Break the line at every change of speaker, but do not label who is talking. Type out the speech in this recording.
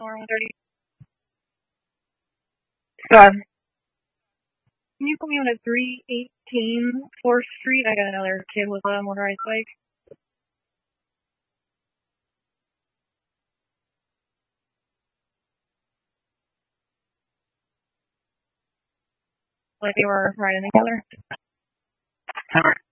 somewhere 130. God. Can you put me on a 318 4th Street? I got another kid with a motorized bike. Like they were riding together.